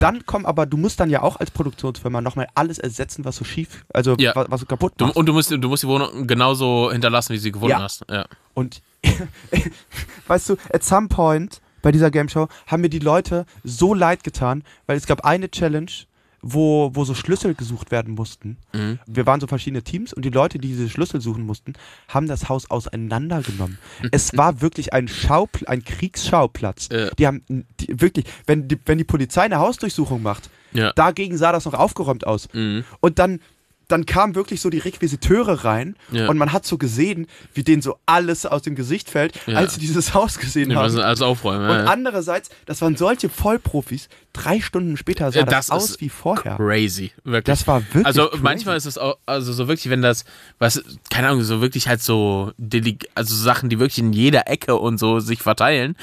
dann kommen aber, du musst dann ja auch als Produktionsfirma nochmal alles ersetzen, was so schief, also was du kaputt machst. Und du musst die Wohnung genauso hinterlassen, wie du sie gefunden hast. Ja. Und weißt du, at some point bei dieser Game Show haben mir die Leute so leid getan, weil es gab eine Challenge, wo so Schlüssel gesucht werden mussten. Mhm. Wir waren so verschiedene Teams und die Leute, die diese Schlüssel suchen mussten, haben das Haus auseinandergenommen. Es war wirklich ein Kriegsschauplatz. Die haben wirklich, wenn die Polizei eine Hausdurchsuchung macht, dagegen sah das noch aufgeräumt aus. Mhm. Und dann kamen wirklich so die Requisiteure rein und man hat so gesehen, wie denen so alles aus dem Gesicht fällt, als sie dieses Haus gesehen haben. Also aufräumen. Und andererseits, das waren solche Vollprofis, 3 Stunden später sah das aus wie vorher. Crazy, wirklich. Das war wirklich Also crazy. manchmal ist es auch, also so wirklich, wenn das, keine Ahnung, so wirklich halt so, also Sachen, die wirklich in jeder Ecke und so sich verteilen,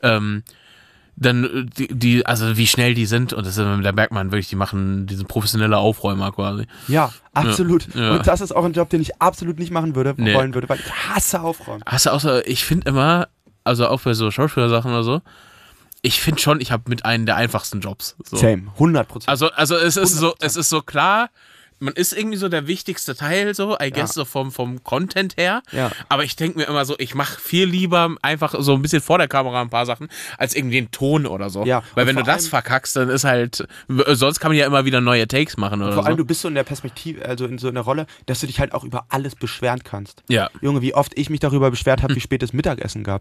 dann also wie schnell die sind und da merkt man wirklich, die machen diese professionelle Aufräumer quasi. Ja, absolut. Ja. Und das ist auch ein Job, den ich absolut nicht machen wollen würde, weil ich hasse Aufräumen. Ich finde immer, also auch bei so Schauspielersachen oder so, ich finde schon, ich habe mit einem der einfachsten Jobs. So. Same, 100%. Also es ist so klar, man ist irgendwie so der wichtigste Teil, so, I guess, so vom Content her. Ja. Aber ich denke mir immer so, ich mache viel lieber einfach so ein bisschen vor der Kamera ein paar Sachen, als irgendwie den Ton oder so. Ja. Weil wenn du das verkackst, dann ist halt, sonst kann man ja immer wieder neue Takes machen oder so. Vor allem, du bist so in der Perspektive, also in so einer Rolle, dass du dich halt auch über alles beschweren kannst. Ja. Junge, wie oft ich mich darüber beschwert habe, wie spät es Mittagessen gab.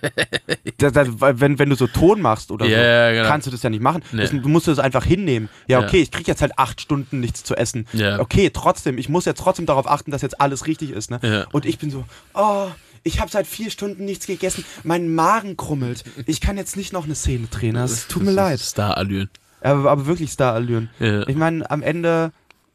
Wenn du so Ton machst oder so, genau. kannst du das ja nicht machen. Nee. Du musst das einfach hinnehmen. Ja, okay, ich krieg jetzt halt 8 Stunden nichts zu essen. Ja. Okay, trotzdem, ich muss jetzt trotzdem darauf achten, dass jetzt alles richtig ist. Ne? Ja. Und ich bin so, ich habe seit 4 Stunden nichts gegessen, mein Magen krummelt. Ich kann jetzt nicht noch eine Szene drehen. Das tut mir leid. Star-Allüren. Aber wirklich Star-Allüren. Ja. Ich meine, am Ende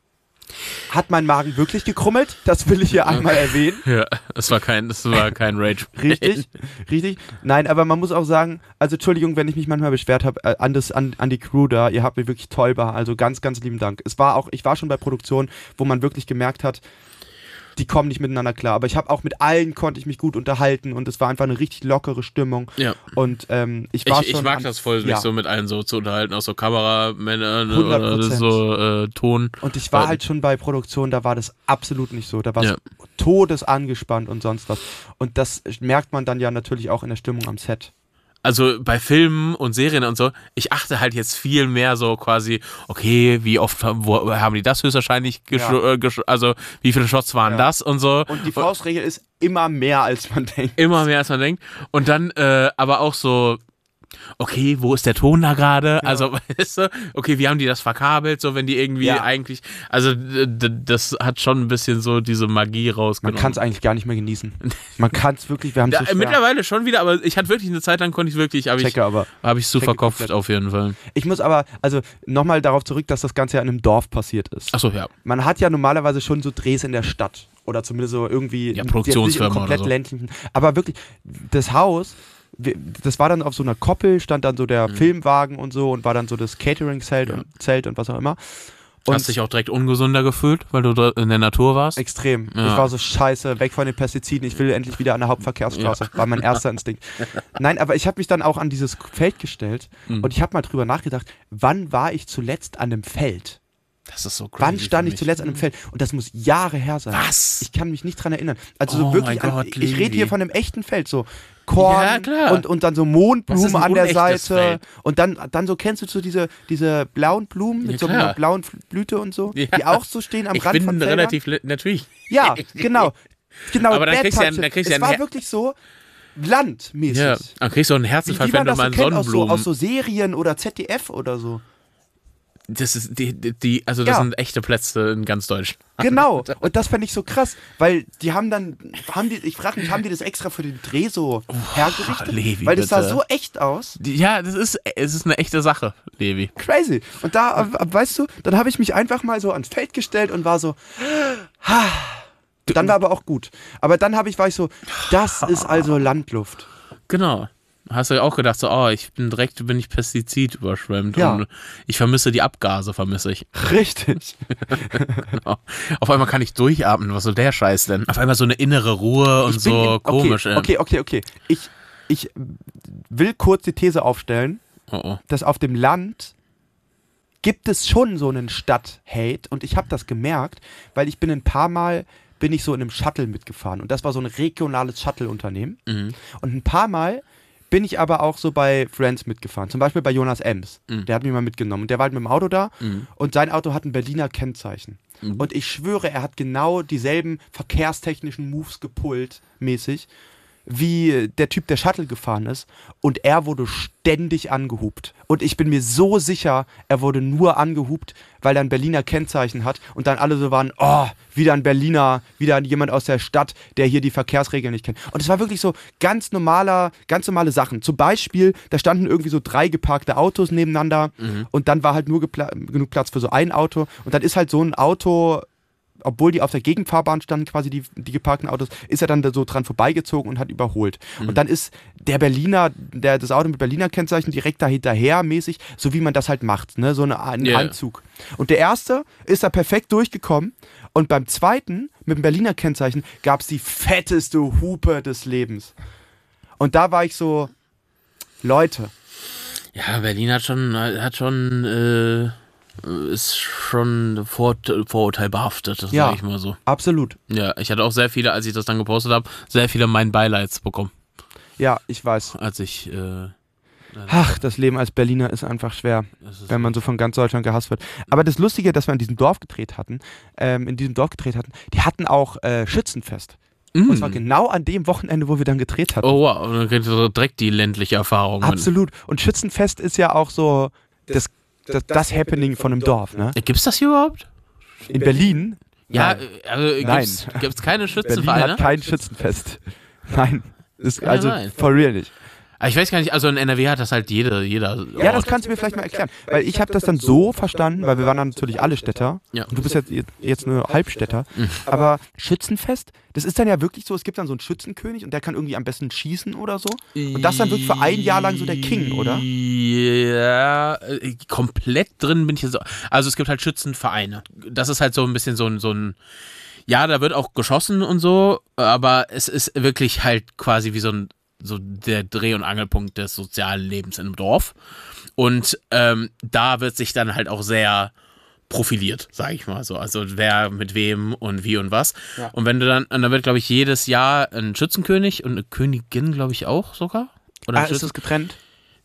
hat mein Magen wirklich gekrummelt. Das will ich hier einmal erwähnen. Ja, das war kein Rage. Richtig. Nein, aber man muss auch sagen, also Entschuldigung, wenn ich mich manchmal beschwert habe, an die Crew da, ihr habt mir wirklich toll behandelt. Also ganz, ganz lieben Dank. Ich war schon bei Produktionen, wo man wirklich gemerkt hat, die kommen nicht miteinander klar. Aber konnte ich mich gut unterhalten und es war einfach eine richtig lockere Stimmung. Ja. Und ich mag das voll, mich so mit allen so zu unterhalten, auch so Kameramänner 100%. oder so Ton. Und ich war halt schon bei Produktionen, da war das absolut nicht so. Da war es todesangespannt und sonst was. Und das merkt man dann ja natürlich auch in der Stimmung am Set. Also bei Filmen und Serien und so, ich achte halt jetzt viel mehr so quasi, okay, wie oft haben die das höchstwahrscheinlich also wie viele Shots waren das und so. Und die Faustregel ist immer mehr, als man denkt. Immer mehr, als man denkt. Und dann aber auch so, okay, wo ist der Ton da gerade? Ja. Also, weißt du, okay, wie haben die das verkabelt, so wenn die irgendwie eigentlich, also das hat schon ein bisschen so diese Magie rausgenommen. Man kann es eigentlich gar nicht mehr genießen. Man kann es wirklich, wir haben es so schwer. Mittlerweile schon wieder, aber ich hatte wirklich eine Zeit lang, habe ich so verkauft komplett. Auf jeden Fall. Ich muss aber, also nochmal darauf zurück, dass das Ganze ja in einem Dorf passiert ist. Achso, ja. Man hat ja normalerweise schon so Drehs in der Stadt oder zumindest so irgendwie Produktionsfirma komplett oder so. ländlichen. Aber wirklich, das Haus, das war dann auf so einer Koppel, stand dann so der Filmwagen und so und war dann so das Catering-Zelt und was auch immer. Und hast dich auch direkt ungesunder gefühlt, weil du in der Natur warst? Extrem. Ja. Ich war so scheiße, weg von den Pestiziden, ich will endlich wieder an der Hauptverkehrsstraße. War mein erster Instinkt. Nein, aber ich habe mich dann auch an dieses Feld gestellt und ich habe mal drüber nachgedacht, wann war ich zuletzt an einem Feld? Das ist so crazy. Wann stand ich zuletzt an einem Feld? Und das muss Jahre her sein. Was? Ich kann mich nicht dran erinnern. Also so wirklich, ich rede hier von einem echten Feld, so Korn und dann so Mondblumen an der Seite. Feld. Und dann so, kennst du so diese blauen Blumen mit so einer blauen Blüte und so, die auch so stehen am Rand von Feldern? Natürlich. Ja, genau. Aber dann kriegst du es war wirklich so landmäßig. Ja, dann kriegst du einen Herzinfarkt, wenn du mal einen Sonnenblumen... Aus so Serien oder ZDF oder so. Das ist das sind echte Plätze in ganz Deutschland. Genau, und das fände ich so krass, weil ich frage mich, haben die das extra für den Dreh so hergerichtet? Levi, weil das sah so echt aus. Es ist eine echte Sache, Levi. Crazy. Und da, weißt du, dann habe ich mich einfach mal so ans Feld gestellt und war so, dann war aber auch gut. Aber dann war ich so, das ist also Landluft. Genau. Hast du ja auch gedacht, so, bin ich Pestizid überschwemmt und ich vermisse die Abgase, Richtig. Genau. Auf einmal kann ich durchatmen, was soll der Scheiß denn? Auf einmal so eine innere Ruhe und so komisch. Okay. Ich will kurz die These aufstellen, dass auf dem Land gibt es schon so einen Stadt-Hate und ich habe das gemerkt, weil ich bin ein paar Mal so in einem Shuttle mitgefahren und das war so ein regionales Shuttle-Unternehmen und ein paar Mal bin ich aber auch so bei Friends mitgefahren, zum Beispiel bei Jonas Ems, der hat mich mal mitgenommen und der war halt mit dem Auto da und sein Auto hat ein Berliner Kennzeichen und ich schwöre, er hat genau dieselben verkehrstechnischen Moves gepullt, mäßig, wie der Typ, der Shuttle gefahren ist und er wurde ständig angehupt. Und ich bin mir so sicher, er wurde nur angehupt, weil er ein Berliner Kennzeichen hat und dann alle so waren, oh, wieder ein Berliner, wieder jemand aus der Stadt, der hier die Verkehrsregeln nicht kennt. Und es war wirklich so ganz normale Sachen. Zum Beispiel, da standen irgendwie so 3 geparkte Autos nebeneinander und dann war halt nur genug Platz für so ein Auto und dann ist halt so ein Auto, obwohl die auf der Gegenfahrbahn standen, quasi die geparkten Autos, ist er dann da so dran vorbeigezogen und hat überholt. Und dann ist der Berliner, das Auto mit Berliner Kennzeichen direkt da hinterher mäßig, so wie man das halt macht, ne? So ein Anzug. Und der erste ist da perfekt durchgekommen und beim zweiten, mit dem Berliner Kennzeichen, gab es die fetteste Hupe des Lebens. Und da war ich so, Leute. Ja, Berlin ist schon vorurteilbehaftet, sag ich mal so. Absolut. Ja, ich hatte auch sehr viele, als ich das dann gepostet habe, sehr viele mein Beileids bekommen. Ja, ich weiß. Als ich Ach, das Leben als Berliner ist einfach schwer, wenn man so von ganz Deutschland gehasst wird. Aber das Lustige, dass wir in diesem Dorf gedreht hatten, die hatten auch Schützenfest. Und zwar genau an dem Wochenende, wo wir dann gedreht hatten. Oh wow, und dann kriegst du direkt die ländliche Erfahrung. Absolut. Und Schützenfest ist ja auch so das Happening von einem Dorf, ne? Gibt's das hier überhaupt? In Berlin? Ja, Nein. Gibt's keine Schützenvereine? Berlin hat kein Schützenfest. Nein. Also for real nicht. Aber ich weiß gar nicht, also in NRW hat das halt jeder. Ja, das kannst du mir vielleicht mal erklären. Weil ich habe das dann so verstanden, weil wir waren dann natürlich alle Städter. Ja. Und du bist jetzt nur Halbstädter. Aber Schützenfest, das ist dann ja wirklich so, es gibt dann so einen Schützenkönig und der kann irgendwie am besten schießen oder so. Und das dann wirklich für ein Jahr lang so der King, oder? Ja, komplett drin bin ich jetzt. Also es gibt halt Schützenvereine. Das ist halt so ein bisschen so ein ja, da wird auch geschossen und so, aber es ist wirklich halt quasi wie so der Dreh- und Angelpunkt des sozialen Lebens in einem Dorf. Und da wird sich dann halt auch sehr profiliert, sage ich mal so. Also wer mit wem und wie und was. Ja. Und wenn du dann wird, glaube ich, jedes Jahr ein Schützenkönig und eine Königin, glaube ich, auch sogar. Oder ist das getrennt?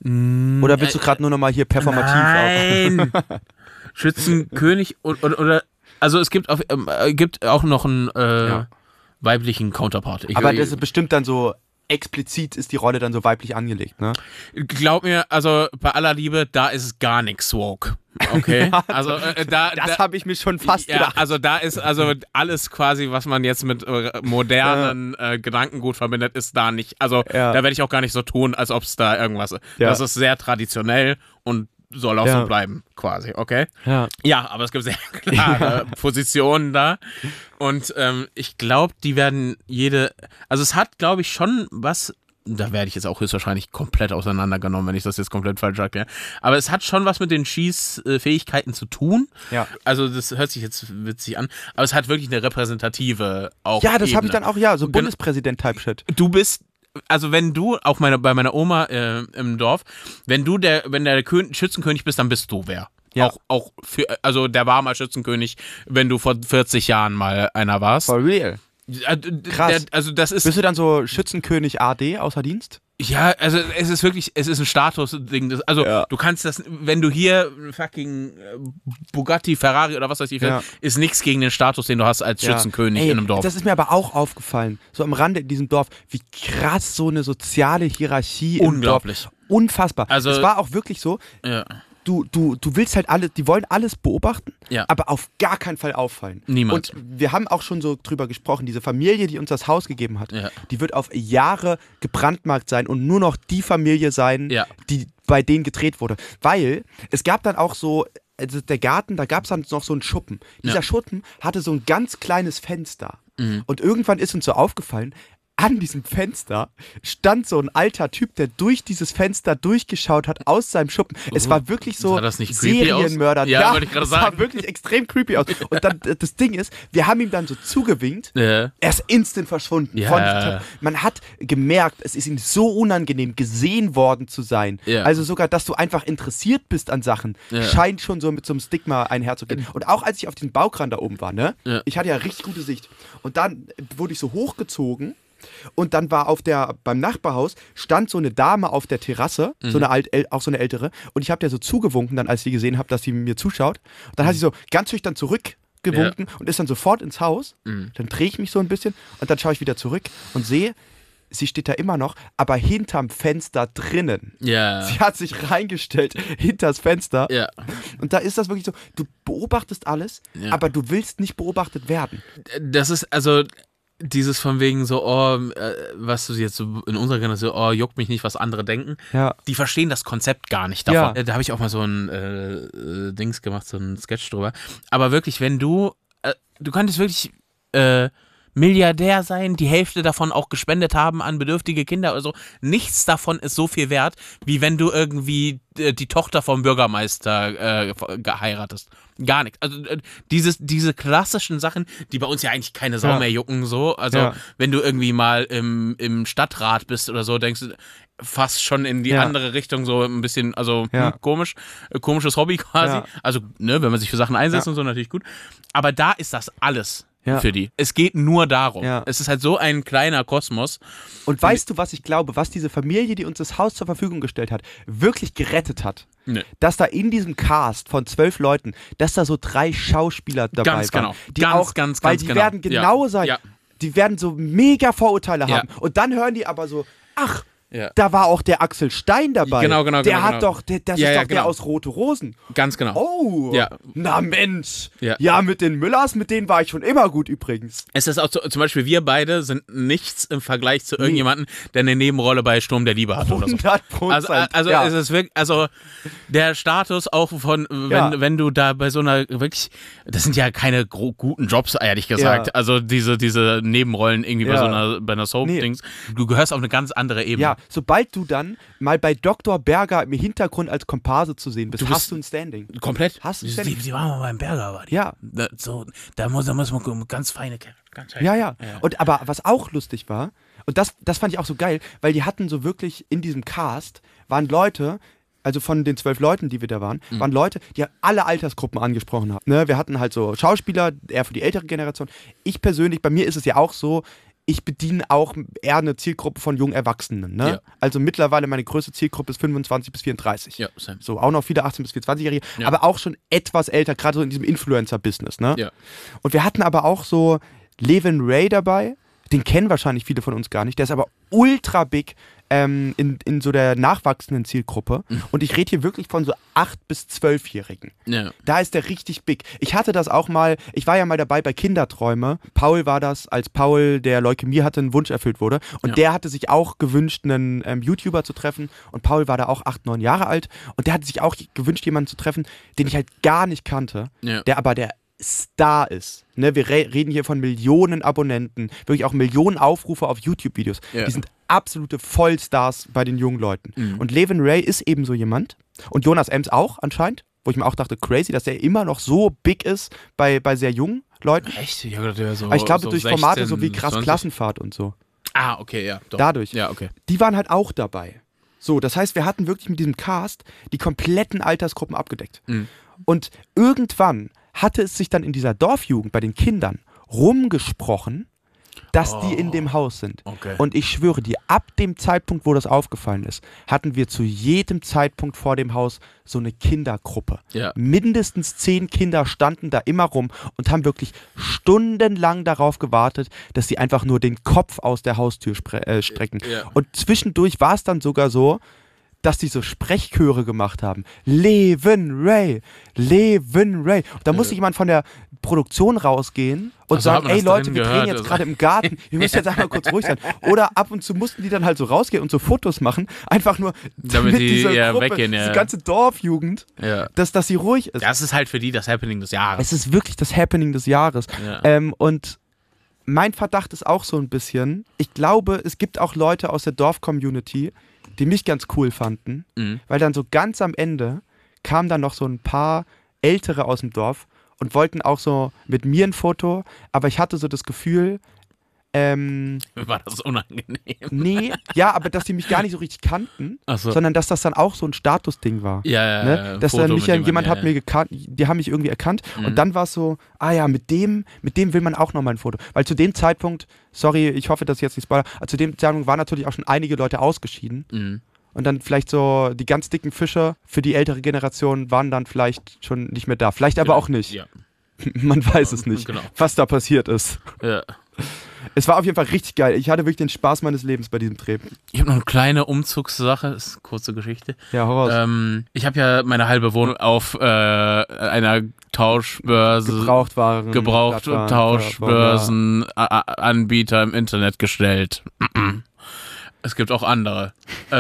Oder willst du gerade nur nochmal hier performativ Nein. Schützenkönig oder also es gibt auch noch einen weiblichen Counterpart. Aber das ist bestimmt dann so explizit ist die Rolle dann so weiblich angelegt, ne? Glaub mir, also bei aller Liebe, da ist gar nichts woke. Okay, ja, also das habe ich mir schon fast gedacht. Also da ist alles quasi, was man jetzt mit modernen Gedankengut verbindet, ist da nicht. Also da werde ich auch gar nicht so tun, als ob es da irgendwas ist. Ja. Das ist sehr traditionell und soll auch so bleiben, quasi, okay? Ja, aber es gibt sehr klare Positionen da. Und ich glaube, die werden also es hat, glaube ich, schon was, da werde ich jetzt auch höchstwahrscheinlich komplett auseinandergenommen, wenn ich das jetzt komplett falsch erkläre. Aber es hat schon was mit den Schießfähigkeiten zu tun. Ja. Also das hört sich jetzt witzig an, aber es hat wirklich eine repräsentative auch. Ja, das habe ich dann auch, so Bundespräsident-Type-Shit. Du bist also wenn du, auch bei meiner Oma im Dorf, wenn der Schützenkönig bist, dann bist du wer. Ja. Auch also der war mal Schützenkönig, wenn du vor 40 Jahren mal einer warst. For real. Krass. Das ist. Bist du dann so Schützenkönig AD außer Dienst? Ja, also es ist ein Statusding. Du kannst das, wenn du hier fucking Bugatti, Ferrari oder was weiß ich, ist nichts gegen den Status, den du hast als Schützenkönig in einem Dorf. Das ist mir aber auch aufgefallen, so am Rande in diesem Dorf, wie krass so eine soziale Hierarchie im Dorf. Unfassbar. Also, es war auch wirklich so, du willst halt die wollen alles beobachten, aber auf gar keinen Fall auffallen. Niemand. Und wir haben auch schon so drüber gesprochen, diese Familie, die uns das Haus gegeben hat, die wird auf Jahre gebrandmarkt sein und nur noch die Familie sein, die bei denen gedreht wurde. Weil es gab dann auch so, also der Garten, da gab es dann noch so einen Schuppen. Dieser Schuppen hatte so ein ganz kleines Fenster. Und irgendwann ist uns so aufgefallen, an diesem Fenster stand so ein alter Typ, der durch dieses Fenster durchgeschaut hat aus seinem Schuppen. Es war wirklich so Serienmörder. Ja, wollte ich gerade sagen. Es sah wirklich extrem creepy aus. Und dann, das Ding ist, wir haben ihm dann so zugewinkt. Er ist instant verschwunden. Man hat gemerkt, es ist ihm so unangenehm, gesehen worden zu sein. Also sogar, dass du einfach interessiert bist an Sachen, scheint schon so mit so einem Stigma einherzugehen. Und auch als ich auf diesem Baukran da oben war, ne? Ich hatte ja richtig gute Sicht. Und dann wurde ich so hochgezogen. Und dann war beim Nachbarhaus stand so eine Dame auf der Terrasse, so eine auch so eine ältere, und ich habe der so zugewunken, dann als sie gesehen habe, dass sie mir zuschaut. Und dann hat sie so ganz schüchtern zurückgewunken und ist dann sofort ins Haus. Dann drehe ich mich so ein bisschen und dann schaue ich wieder zurück und sehe, sie steht da immer noch, aber hinterm Fenster drinnen. Sie hat sich reingestellt hinters Fenster. Und da ist das wirklich so, du beobachtest alles, aber du willst nicht beobachtet werden. Das ist also dieses von wegen so, was du jetzt so in unserer Generation, juckt mich nicht, was andere denken. Die verstehen das Konzept gar nicht davon. Da habe ich auch mal so ein Dings gemacht, so ein Sketch drüber. Aber wirklich, wenn du könntest wirklich Milliardär sein, die Hälfte davon auch gespendet haben an bedürftige Kinder oder so. Nichts davon ist so viel wert, wie wenn du irgendwie die Tochter vom Bürgermeister geheiratest. Gar nichts. Also diese klassischen Sachen, die bei uns ja eigentlich keine Sau mehr jucken, so. Also wenn du irgendwie mal im Stadtrat bist oder so, denkst du fast schon in die andere Richtung so ein bisschen, also komisches Hobby quasi. Also, ne, wenn man sich für Sachen einsetzt und so, natürlich gut. Aber da ist das alles. Für die. Es geht nur darum. Es ist halt so ein kleiner Kosmos. Und weißt du, was ich glaube, was diese Familie, die uns das Haus zur Verfügung gestellt hat, wirklich gerettet hat? Nee. Dass da in diesem Cast von 12 Leuten, dass da so 3 Schauspieler dabei waren. Genau. Die weil die werden genau sein. Die werden so mega Vorurteile haben. Und dann hören die aber so, ach, da war auch der Axel Stein dabei. Genau. Der hat doch, das ist doch der aus Rote Rosen. Ganz genau. Oh, na Mensch. Ja, mit den Müllers, mit denen war ich schon immer gut übrigens. Es ist auch zum Beispiel, wir beide sind nichts im Vergleich zu irgendjemandem, der eine Nebenrolle bei Sturm der Liebe hat oder so. 100%. Also es ist wirklich, also der Status auch von, wenn du da bei so einer wirklich, das sind ja keine guten Jobs, ehrlich gesagt. Also diese Nebenrollen irgendwie bei einer Soap-Dings. Du gehörst auf eine ganz andere Ebene. Ja, sobald du dann mal bei Dr. Berger im Hintergrund als Komparse zu sehen bist, hast du ein Standing. Komplett. Hast du ein Standing. Die waren mal beim Berger, war die. Ja. Da muss man ganz feine Kerl. Ja. Und aber was auch lustig war, und das fand ich auch so geil, weil die hatten so wirklich in diesem Cast, waren Leute, also von den 12 Leuten, die wir da waren, waren Leute, die alle Altersgruppen angesprochen haben. Ne? Wir hatten halt so Schauspieler, eher für die ältere Generation. Ich persönlich, bei mir ist es ja auch so, ich bediene auch eher eine Zielgruppe von jungen Erwachsenen. Ne? Also mittlerweile meine größte Zielgruppe ist 25 bis 34. Ja, same. So, auch noch viele 18 bis 24-Jährige, aber auch schon etwas älter, gerade so in diesem Influencer-Business. Ne? Ja. Und wir hatten aber auch so Levin Ray dabei, den kennen wahrscheinlich viele von uns gar nicht, der ist aber ultra big in so der nachwachsenden Zielgruppe. Und ich rede hier wirklich von so 8- bis 12-Jährigen. Ja. Da ist der richtig big. Ich hatte das auch mal, ich war ja mal dabei bei Kinderträume. Paul war das, als Paul, der Leukämie hatte, ein Wunsch erfüllt wurde. Und der hatte sich auch gewünscht, einen YouTuber zu treffen. Und Paul war da auch 8, 9 Jahre alt. Und der hatte sich auch gewünscht, jemanden zu treffen, den ich halt gar nicht kannte. Ja. Der Star ist. Ne, wir reden hier von Millionen Abonnenten, wirklich auch Millionen Aufrufe auf YouTube-Videos. Ja. Die sind absolute Vollstars bei den jungen Leuten. Und Levin Ray ist eben so jemand. Und Jonas Ems auch anscheinend, wo ich mir auch dachte, crazy, dass er immer noch so big ist bei sehr jungen Leuten. Echt? Ich dachte, so, ich glaube, so durch 16, Formate so wie krass 20. Klassenfahrt und so. Ah, okay, ja. Doch. Dadurch. Ja, okay. Die waren halt auch dabei. So, das heißt, wir hatten wirklich mit diesem Cast die kompletten Altersgruppen abgedeckt. Und irgendwann hatte es sich dann in dieser Dorfjugend bei den Kindern rumgesprochen, dass die in dem Haus sind. Okay. Und ich schwöre dir, ab dem Zeitpunkt, wo das aufgefallen ist, hatten wir zu jedem Zeitpunkt vor dem Haus so eine Kindergruppe. Ja. Mindestens 10 Kinder standen da immer rum und haben wirklich stundenlang darauf gewartet, dass sie einfach nur den Kopf aus der Haustür strecken. Ja. Und zwischendurch war es dann sogar so, dass die so Sprechchöre gemacht haben. Levin Ray. Und da musste jemand von der Produktion rausgehen und sagen, ey Leute, wir drehen jetzt gerade im Garten, ihr müsst jetzt einmal kurz ruhig sein. Oder ab und zu mussten die dann halt so rausgehen und so Fotos machen, einfach nur damit diese Gruppe, weggehen, diese ganze Dorfjugend, dass sie ruhig ist. Das ist halt für die das Happening des Jahres. Es ist wirklich das Happening des Jahres. Ja. Und mein Verdacht ist auch so ein bisschen, ich glaube, es gibt auch Leute aus der Dorf-Community, die mich ganz cool fanden, weil dann so ganz am Ende kamen dann noch so ein paar Ältere aus dem Dorf und wollten auch so mit mir ein Foto, aber ich hatte so das Gefühl, war das unangenehm? Nee, ja, aber dass die mich gar nicht so richtig kannten, sondern dass das dann auch so ein Statusding war. Ja, ne? Dass dann mich jemand hat mir gekannt, die haben mich irgendwie erkannt und dann war es so, mit dem will man auch nochmal ein Foto. Weil zu dem Zeitpunkt, sorry, ich hoffe, dass ich jetzt nicht spoiler, zu dem Zeitpunkt waren natürlich auch schon einige Leute ausgeschieden. Und dann vielleicht so die ganz dicken Fische für die ältere Generation waren dann vielleicht schon nicht mehr da. Vielleicht aber auch nicht. Ja. Man weiß es nicht, was da passiert ist. Ja. Es war auf jeden Fall richtig geil. Ich hatte wirklich den Spaß meines Lebens bei diesem Dreh. Ich habe noch eine kleine Umzugssache, das ist eine kurze Geschichte. Ja, hau raus. Ich habe ja meine halbe Wohnung auf einer Tauschbörse, Tauschbörsenanbieter im Internet gestellt. Es gibt auch andere.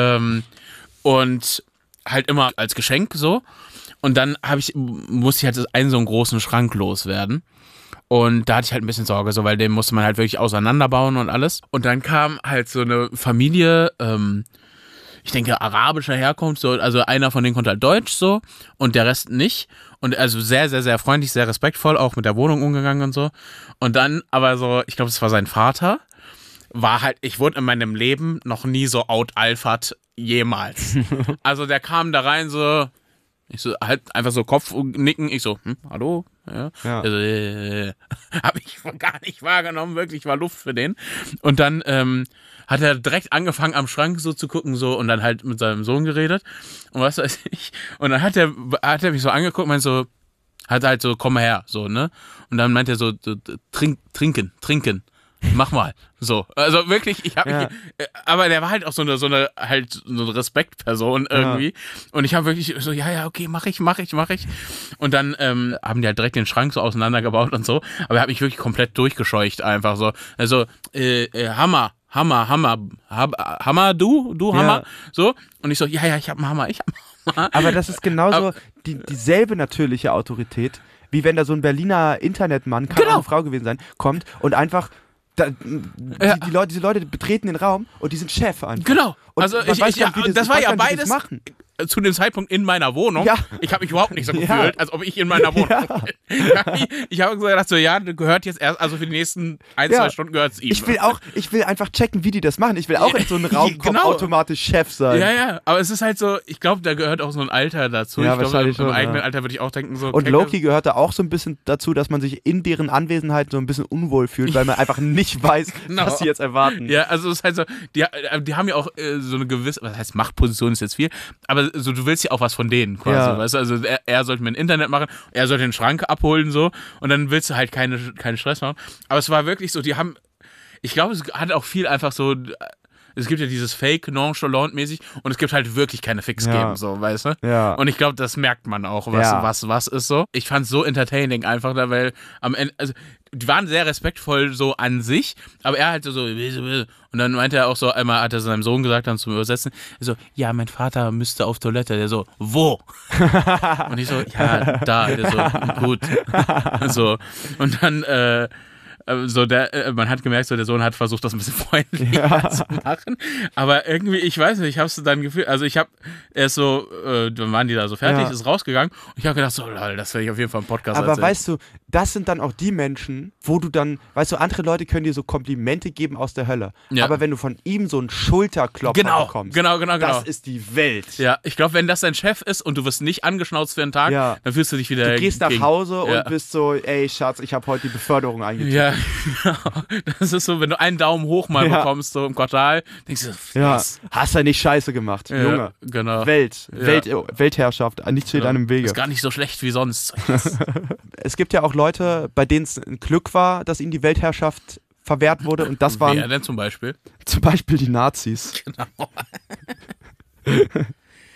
Und halt immer als Geschenk so. Und dann musste ich halt einen so einen großen Schrank loswerden. Und da hatte ich halt ein bisschen Sorge, so, weil den musste man halt wirklich auseinanderbauen und alles. Und dann kam halt so eine Familie, ich denke arabischer Herkunft, so, also einer von denen konnte halt Deutsch so und der Rest nicht. Und also sehr, sehr, sehr freundlich, sehr respektvoll, auch mit der Wohnung umgegangen und so. Und dann aber so, ich glaube, es war sein Vater, war halt, ich wurde in meinem Leben noch nie so out-alphert jemals. Also der kam da rein so, ich so halt einfach so Kopf nicken, ich so, hallo? Ja. Also, habe ich gar nicht wahrgenommen, wirklich war Luft für den. Und dann hat er direkt angefangen am Schrank so zu gucken so und dann halt mit seinem Sohn geredet und was weiß ich. Und dann hat er mich so angeguckt, meint so, hat halt so, komm mal her, so, ne? Und dann meint er so, trinken. Mach mal. So. Also wirklich, aber der war halt auch so eine Respektperson irgendwie. Und ich habe wirklich so, okay, mach ich. Und dann haben die halt direkt den Schrank so auseinandergebaut und so. Aber er hat mich wirklich komplett durchgescheucht einfach so. Also, Hammer, du Hammer. So. Und ich so, ich hab einen Hammer. Aber das ist genauso dieselbe natürliche Autorität, wie wenn da so ein Berliner Internetmann, kann auch eine Frau gewesen sein, kommt und einfach diese Leute betreten den Raum und die sind Chef einfach. Genau. Und also das war ja beides zu dem Zeitpunkt in meiner Wohnung. Ja. Ich habe mich überhaupt nicht so gefühlt, als ob ich in meiner Wohnung bin. Ich habe gedacht, gehört jetzt erst, also für die nächsten 1-2 Stunden gehört es ihm. Ich will einfach checken, wie die das machen. Ich will auch in so einen Raum automatisch Chef sein. Ja, aber es ist halt so, ich glaube, da gehört auch so ein Alter dazu. Ja, ich glaube, im eigenen Alter würde ich auch denken, so. Und Loki gehört da auch so ein bisschen dazu, dass man sich in deren Anwesenheit so ein bisschen unwohl fühlt, weil man einfach nicht weiß, was sie jetzt erwarten. Ja, also es ist halt so, die haben ja auch so eine gewisse, was heißt Machtposition ist jetzt viel, aber so, du willst ja auch was von denen quasi, weißt du, also er sollte mir ein Internet machen, er sollte den Schrank abholen so und dann willst du halt keinen Stress machen, aber es war wirklich so, ich glaube, es hat auch viel einfach so, es gibt ja dieses Fake, nonchalant-mäßig und es gibt halt wirklich keine Fix-Game, so, weißt du? Ja. Und ich glaube, das merkt man auch, was ist so. Ich fand es so entertaining einfach, weil am Ende, also die waren sehr respektvoll so an sich, aber er halt so, und dann meinte er auch so, einmal hat er seinem Sohn gesagt, dann zum Übersetzen, so, ja, mein Vater müsste auf Toilette, der so, wo? Und ich so, ja, da, der so, gut. So, und dann, man hat gemerkt, so der Sohn hat versucht, das ein bisschen freundlicher zu machen. Aber irgendwie, ich weiß nicht, ich habe es dann gefühlt, also dann waren die da so fertig, ist rausgegangen und ich habe gedacht, so, lol, das werde ich auf jeden Fall im Podcast erzählen. Aber weißt du, das sind dann auch die Menschen, wo du dann, weißt du, andere Leute können dir so Komplimente geben aus der Hölle. Ja. Aber wenn du von ihm so einen Schulterklopfer bekommst, genau. Das ist die Welt. Ja, ich glaube, wenn das dein Chef ist und du wirst nicht angeschnauzt für einen Tag, dann fühlst du dich wieder. Du gehst nach Hause und bist so, ey Schatz, ich habe heute die Beförderung eingetippt. Ja, das ist so, wenn du einen Daumen hoch mal bekommst, so im Quartal, denkst du, hast du nicht scheiße gemacht, Junge. Genau. Weltherrschaft, nicht zu deinem Wege. Ist gar nicht so schlecht wie sonst. Es gibt ja auch Leute, bei denen es ein Glück war, dass ihnen die Weltherrschaft verwehrt wurde und das waren... Wer denn zum Beispiel? Zum Beispiel die Nazis. Genau.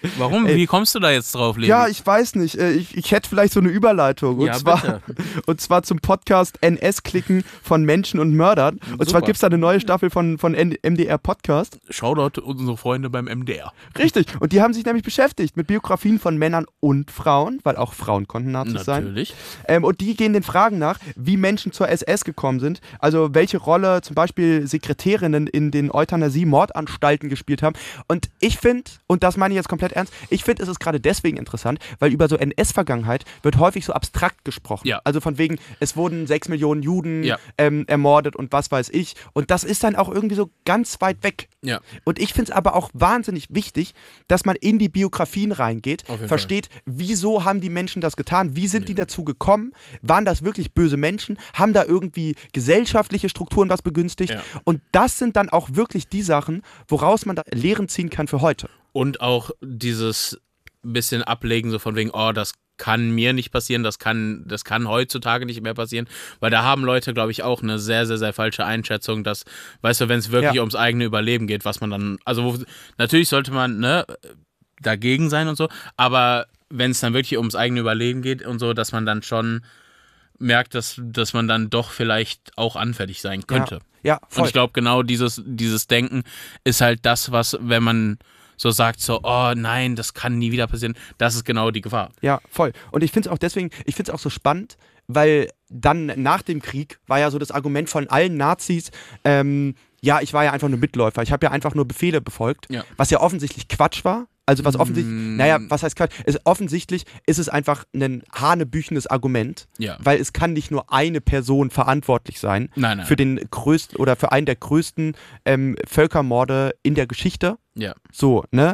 Warum? Wie kommst du da jetzt drauf, Levi? Ja, ich weiß nicht. Ich hätte vielleicht so eine Überleitung. Und zwar zum Podcast NS-Klicken von Menschen und Mördern. Und zwar gibt es da eine neue Staffel von MDR Podcast. Shoutout unsere Freunde beim MDR. Richtig. Und die haben sich nämlich beschäftigt mit Biografien von Männern und Frauen, weil auch Frauen konnten Nazis sein. Natürlich. Und die gehen den Fragen nach, wie Menschen zur SS gekommen sind. Also welche Rolle zum Beispiel Sekretärinnen in den Euthanasie-Mordanstalten gespielt haben. Und ich finde, und das meine ich jetzt komplett ernst, ich finde, es ist gerade deswegen interessant, weil über so NS-Vergangenheit wird häufig so abstrakt gesprochen. Ja. Also von wegen, es wurden 6 Millionen Juden ermordet und was weiß ich. Und das ist dann auch irgendwie so ganz weit weg. Ja. Und ich finde es aber auch wahnsinnig wichtig, dass man in die Biografien reingeht, versteht, wieso haben die Menschen das getan, wie sind die dazu gekommen, waren das wirklich böse Menschen, haben da irgendwie gesellschaftliche Strukturen was begünstigt. Ja. Und das sind dann auch wirklich die Sachen, woraus man da Lehren ziehen kann für heute. Und auch dieses bisschen Ablegen, so von wegen, oh, das kann mir nicht passieren, das kann heutzutage nicht mehr passieren, weil da haben Leute, glaube ich, auch eine sehr, sehr, sehr falsche Einschätzung, dass, weißt du, wenn es wirklich ums eigene Überleben geht, was man dann, also natürlich sollte man, dagegen sein und so, aber wenn es dann wirklich ums eigene Überleben geht und so, dass man dann schon merkt, dass man dann doch vielleicht auch anfällig sein könnte. Ja, voll. Und ich glaube, genau dieses Denken ist halt das, was, wenn man so sagt, so, oh nein, das kann nie wieder passieren, das ist genau die Gefahr. Ja, voll. Und ich finde es auch deswegen, ich finde es auch so spannend, weil dann nach dem Krieg war ja so das Argument von allen Nazis, ich war ja einfach nur Mitläufer, ich habe ja einfach nur Befehle befolgt, was ja offensichtlich Quatsch war. Also was offensichtlich, was heißt Quatsch? Offensichtlich ist es einfach ein hanebüchendes Argument, weil es kann nicht nur eine Person verantwortlich sein für den größten oder für einen der größten Völkermorde in der Geschichte. Ja. So, ne?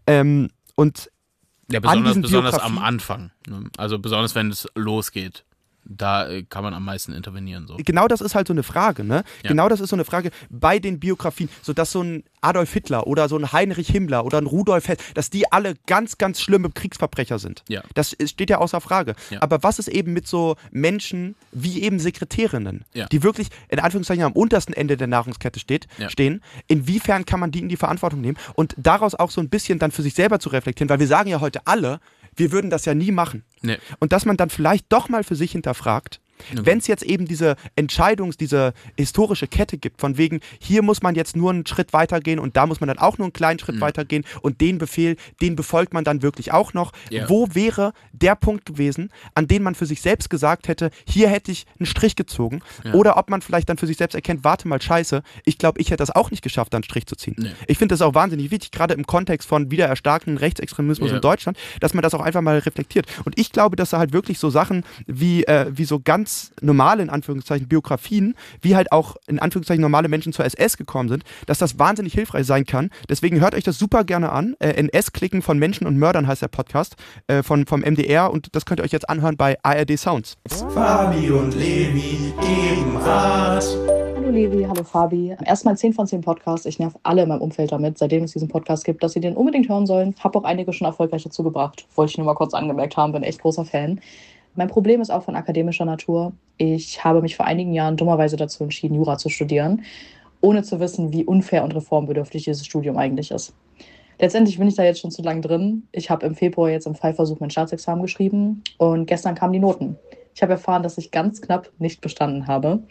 Und ja, besonders am Anfang. Ne? Also besonders, wenn es losgeht. Da kann man am meisten intervenieren. So. Genau das ist halt so eine Frage, ne? Ja. Genau das ist so eine Frage bei den Biografien, sodass so ein Adolf Hitler oder so ein Heinrich Himmler oder ein Rudolf Hess, dass die alle ganz, ganz schlimme Kriegsverbrecher sind. Ja. Das steht ja außer Frage. Ja. Aber was ist eben mit so Menschen wie eben Sekretärinnen, Ja. die wirklich in Anführungszeichen am untersten Ende der Nahrungskette stehen? Inwiefern kann man die in die Verantwortung nehmen und daraus auch so ein bisschen dann für sich selber zu reflektieren? Weil wir sagen ja heute alle, wir würden das ja nie machen. Nee. Und dass man dann vielleicht doch mal für sich hinterfragt, wenn es jetzt eben diese diese historische Kette gibt, von wegen, hier muss man jetzt nur einen Schritt weitergehen und da muss man dann auch nur einen kleinen Schritt weitergehen und den Befehl, den befolgt man dann wirklich auch noch. Ja. Wo wäre der Punkt gewesen, an dem man für sich selbst gesagt hätte, hier hätte ich einen Strich gezogen? Ja. Oder ob man vielleicht dann für sich selbst erkennt, warte mal, scheiße, ich glaube, ich hätte das auch nicht geschafft, da einen Strich zu ziehen. Nee. Ich finde das auch wahnsinnig wichtig, gerade im Kontext von wieder erstarkenden Rechtsextremismus in Deutschland, dass man das auch einfach mal reflektiert. Und ich glaube, dass da halt wirklich so Sachen wie so ganz normale, in Anführungszeichen, Biografien, wie halt auch in Anführungszeichen normale Menschen zur SS gekommen sind, dass das wahnsinnig hilfreich sein kann. Deswegen hört euch das super gerne an. NS-Klicken von Menschen und Mördern heißt der Podcast vom MDR und das könnt ihr euch jetzt anhören bei ARD Sounds. Fabi und Levi geben Rat. Hallo Levi, hallo Fabi. Erstmal 10 von 10 Podcasts. Ich nerv alle in meinem Umfeld damit, seitdem es diesen Podcast gibt, dass sie den unbedingt hören sollen. Hab auch einige schon erfolgreich dazu gebracht. Wollte ich nur mal kurz angemerkt haben, bin echt großer Fan. Mein Problem ist auch von akademischer Natur. Ich habe mich vor einigen Jahren dummerweise dazu entschieden, Jura zu studieren, ohne zu wissen, wie unfair und reformbedürftig dieses Studium eigentlich ist. Letztendlich bin ich da jetzt schon zu lang drin. Ich habe im Februar jetzt im Fallversuch mein Staatsexamen geschrieben und gestern kamen die Noten. Ich habe erfahren, dass ich ganz knapp nicht bestanden habe.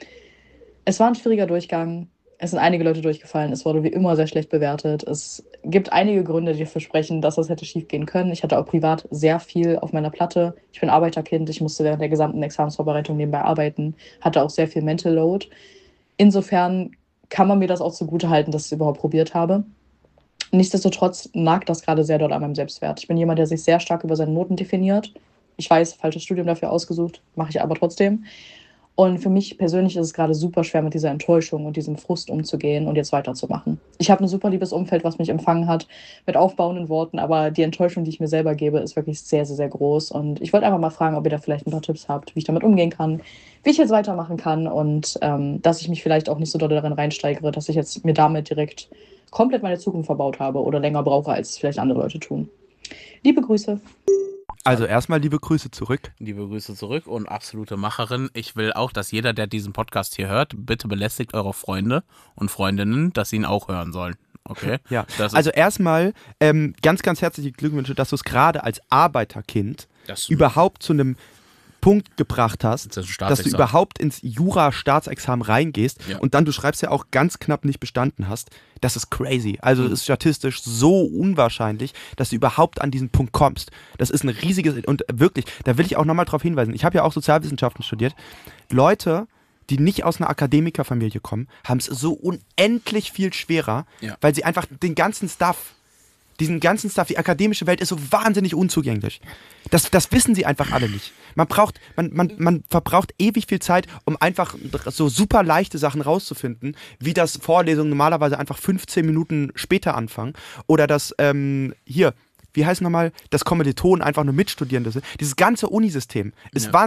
Es war ein schwieriger Durchgang. Es sind einige Leute durchgefallen. Es wurde wie immer sehr schlecht bewertet. Es gibt einige Gründe, die dafür sprechen, dass das hätte schief gehen können. Ich hatte auch privat sehr viel auf meiner Platte. Ich bin Arbeiterkind. Ich musste während der gesamten Examensvorbereitung nebenbei arbeiten. Hatte auch sehr viel Mental Load. Insofern kann man mir das auch zugutehalten, dass ich es überhaupt probiert habe. Nichtsdestotrotz nagt das gerade sehr doll an meinem Selbstwert. Ich bin jemand, der sich sehr stark über seine Noten definiert. Ich weiß, falsches Studium dafür ausgesucht, mache ich aber trotzdem. Und für mich persönlich ist es gerade super schwer, mit dieser Enttäuschung und diesem Frust umzugehen und jetzt weiterzumachen. Ich habe ein super liebes Umfeld, was mich empfangen hat, mit aufbauenden Worten, aber die Enttäuschung, die ich mir selber gebe, ist wirklich sehr, sehr, sehr groß. Und ich wollte einfach mal fragen, ob ihr da vielleicht ein paar Tipps habt, wie ich damit umgehen kann, wie ich jetzt weitermachen kann und dass ich mich vielleicht auch nicht so doll darin reinsteigere, dass ich jetzt mir damit direkt komplett meine Zukunft verbaut habe oder länger brauche, als es vielleicht andere Leute tun. Liebe Grüße. Also erstmal liebe Grüße zurück. Liebe Grüße zurück und absolute Macherin. Ich will auch, dass jeder, der diesen Podcast hier hört, bitte belästigt eure Freunde und Freundinnen, dass sie ihn auch hören sollen. Okay. Ja. Also erstmal ganz, ganz herzliche Glückwünsche, dass du es gerade als Arbeiterkind überhaupt zu einem Punkt gebracht hast, dass du überhaupt ins Jura-Staatsexamen reingehst und dann, du schreibst ja auch ganz knapp nicht bestanden hast. Das ist crazy. Also es ist statistisch so unwahrscheinlich, dass du überhaupt an diesen Punkt kommst. Das ist ein riesiges, und wirklich, da will ich auch nochmal drauf hinweisen, ich habe ja auch Sozialwissenschaften studiert. Leute, die nicht aus einer Akademikerfamilie kommen, haben es so unendlich viel schwerer, weil sie einfach diesen ganzen Stuff, die akademische Welt ist so wahnsinnig unzugänglich. Das wissen sie einfach alle nicht. Man verbraucht ewig viel Zeit, um einfach so super leichte Sachen rauszufinden, wie das Vorlesungen normalerweise einfach 15 Minuten später anfangen. Oder das, wie heißt nochmal, das Kommilitonen einfach nur Mitstudierende sind. Dieses ganze Unisystem ist wahnsinnig